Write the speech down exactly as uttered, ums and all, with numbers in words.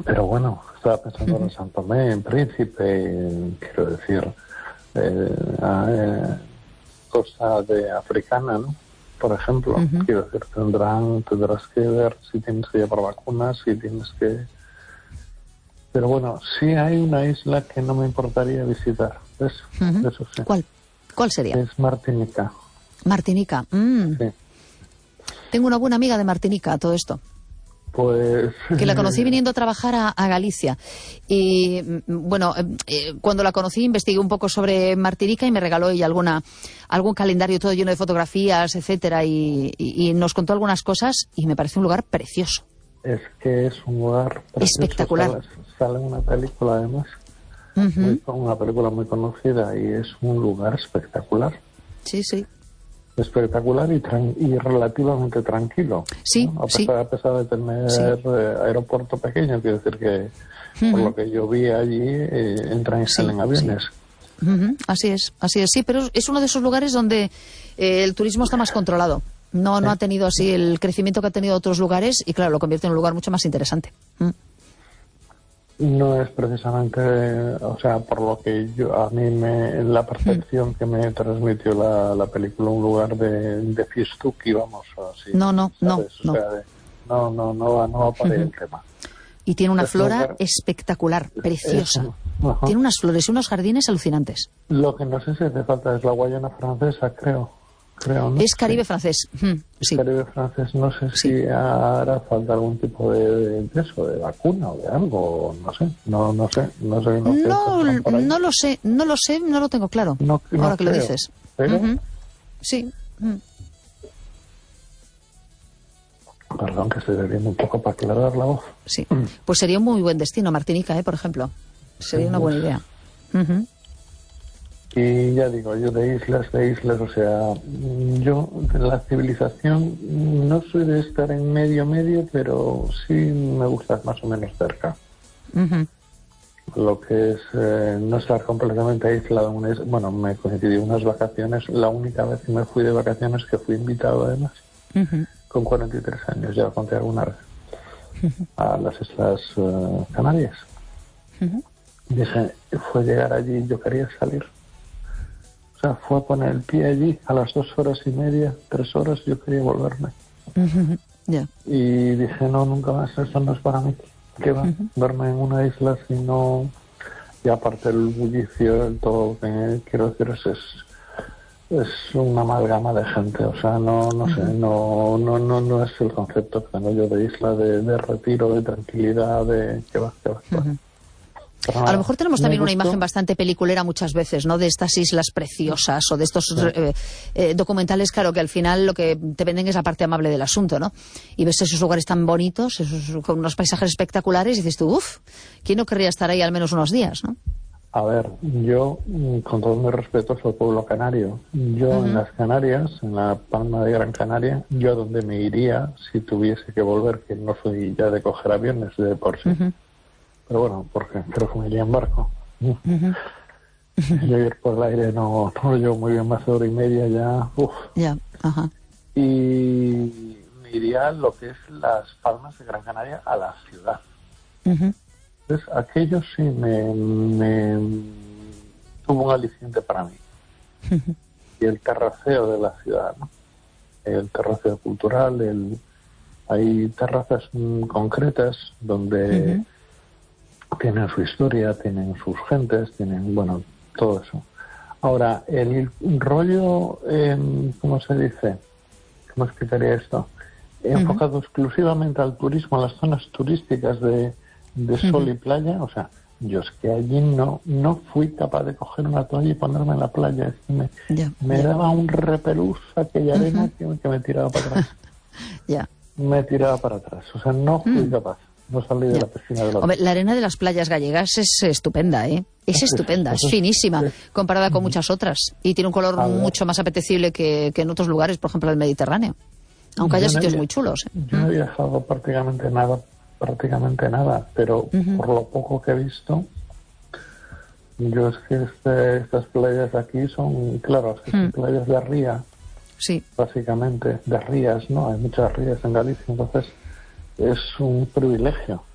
Pero bueno, estaba pensando uh-huh. en San Tomé, en Príncipe, en, quiero decir, eh, eh, cosa de africana, ¿no? Por ejemplo, uh-huh. quiero decir, tendrán, tendrás que ver si tienes que llevar vacunas, si tienes que... Pero bueno, sí hay una isla que no me importaría visitar, ¿ves? Uh-huh. Eso sí. ¿Cuál? ¿Cuál sería? Es Martinica. Martinica. Mm. Sí. Tengo una buena amiga de Martinica, todo esto. Pues... Que la conocí viniendo a trabajar a, a Galicia. Y, bueno, eh, cuando la conocí investigué un poco sobre Martinica y me regaló ella alguna, algún calendario todo lleno de fotografías, etcétera, y, y, y nos contó algunas cosas y me parece un lugar precioso. Es que es un lugar precioso. Espectacular. Sale, sale una película, además, uh-huh. muy, una película muy conocida, y es un lugar espectacular. Sí, sí. Espectacular y, tran- y relativamente tranquilo. Sí, ¿no? A, pesar, sí. a pesar de tener sí. eh, aeropuerto pequeño, quiero decir que uh-huh. por lo que yo vi allí, eh, entran y sí, salen aviones. Sí. Uh-huh. Así es, así es. Sí, pero es uno de esos lugares donde eh, el turismo está más controlado. No, no ha tenido así el crecimiento que ha tenido otros lugares y, claro, lo convierte en un lugar mucho más interesante. Mm. No es precisamente, o sea, por lo que yo, a mí me, la percepción mm. que me transmitió la, la película, un lugar de, de fiestuki, vamos, así. No, no, ¿sabes? no, o no. Sea, de, no, no, no va, no va por ahí uh-huh. el tema. Y tiene una es flora lugar, espectacular, preciosa. Es, uh-huh. Tiene unas flores y unos jardines alucinantes. Lo que no sé si hace falta es la Guayana francesa, creo. Creo, ¿no? Es Caribe sí. francés. Mm, sí. Caribe francés, no sé sí. si hará falta algún tipo de, de eso, de vacuna o de algo, no sé, no, no sé, no sé. No, no, no lo sé, no lo sé, no lo tengo claro. No, no ahora que creo, lo dices. Pero... Uh-huh. Sí. Mm. Perdón, que estoy bebiendo un poco para aclarar la voz. Sí, pues sería un muy buen destino, Martinica, ¿eh? Por ejemplo. Sería sí, una buena idea. Uh-huh. Y ya digo, yo de islas, de islas, o sea, yo de la civilización no soy de estar en medio, medio, pero sí me gusta más o menos cerca. Uh-huh. Lo que es eh, no estar completamente aislado. Una, bueno, me coincidí unas vacaciones, la única vez que me fui de vacaciones, que fui invitado además, uh-huh. con cuarenta y tres años, ya lo conté alguna vez, uh-huh. a las Islas uh, Canarias. Uh-huh. Y dije, fue llegar allí, yo quería salir. O sea, fue a poner el pie allí a las dos horas y media, tres horas, yo quería volverme. Uh-huh. Yeah. Y dije, no, nunca más, eso no es para mí. ¿Qué va? Uh-huh. Verme en una isla si no... Y aparte el bullicio, el todo, que quiero decir, es, es una amalgama de gente. O sea, no no uh-huh. sé, no, no no no es el concepto que tengo yo de isla, de, de retiro, de tranquilidad, de... ¿Qué va? ¿Qué va? ¿Qué va? Uh-huh. A lo mejor tenemos también una imagen bastante peliculera muchas veces, ¿no? De estas islas preciosas o de estos sí. eh, eh, documentales, claro, que al final lo que te venden es la parte amable del asunto, ¿no? Y ves esos lugares tan bonitos, esos, con unos paisajes espectaculares, y dices tú, uff, ¿quién no querría estar ahí al menos unos días, no? A ver, yo, con todo mi respeto, soy pueblo canario. Yo uh-huh. en las Canarias, en la Palma de Gran Canaria, yo a donde me iría si tuviese que volver, que no soy ya de coger aviones de por sí. Uh-huh. Pero bueno, porque creo que me iría en barco. Uh-huh. Yo ir por el aire no, no lo llevo muy bien, más de hora y media ya. Uf. Yeah. Uh-huh. Y me iría a lo que es las Palmas de Gran Canaria, a la ciudad. Uh-huh. Entonces, aquello sí me, me tuvo un aliciente para mí. Uh-huh. Y el terraceo de la ciudad, ¿no? El terraceo cultural, el, hay terrazas mm, concretas donde... Uh-huh. Tienen su historia, tienen sus gentes, tienen, bueno, todo eso. Ahora, el rollo, eh, ¿cómo se dice? ¿Cómo explicaría esto? Uh-huh. Enfocado exclusivamente al turismo, a las zonas turísticas de, de sol uh-huh. y playa. O sea, yo es que allí no no fui capaz de coger una toalla y ponerme en la playa. Es que me, yeah, me yeah. daba un repelús aquella arena uh-huh. que, que me tiraba para atrás. Yeah. Me tiraba para atrás. O sea, no fui uh-huh. capaz. No salí de yeah. la piscina de la... Hombre, la arena de las playas gallegas es estupenda, ¿eh? Es estupenda, es, es finísima, es, comparada con muchas otras. Y tiene un color mucho más apetecible que, que en otros lugares, por ejemplo, el Mediterráneo. Aunque haya no sitios había, muy chulos. ¿eh? Yo no he viajado prácticamente nada, prácticamente nada, pero uh-huh. por lo poco que he visto, yo es que este, estas playas aquí son, claro, es que son uh-huh. playas de ría, sí. básicamente, de rías, ¿no? Hay muchas rías en Galicia, entonces... Es un privilegio